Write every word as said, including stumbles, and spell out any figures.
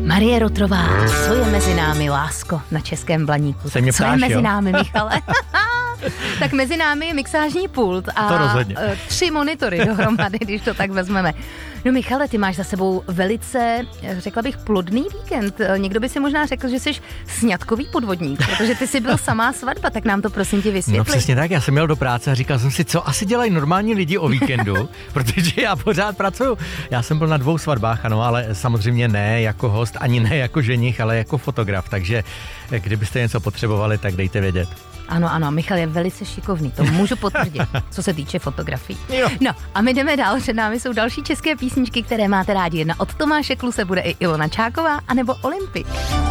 Marie Rotrová, co je mezi námi, lásko, na Českém Blaníku. Se mě co ptáš, je mezi jo? námi, Michale? Tak mezi námi je mixážní pult a tři monitory dohromady, když to tak vezmeme. No Michale, ty máš za sebou velice, řekla bych, plodný víkend. Někdo by si možná řekl, že jsi sňatkový podvodník, protože ty jsi byl samá svatba, tak nám to prosím tě vysvětli. No přesně tak, já jsem jel do práce a říkal jsem si, co asi dělají normální lidi o víkendu, protože já pořád pracuju. Já jsem byl na dvou svatbách, ano, ale samozřejmě ne jako host, ani ne jako ženich, ale jako fotograf, takže kdybyste něco potřebovali, tak dejte vědět. Ano, ano, Michal je velice šikovný, to můžu potvrdit, co se týče fotografií. Jo. No a my jdeme dál, před námi jsou další české písničky, které máte rádi. Jedna od Tomáše Kluse bude i Ilona Čáková, anebo Olympik.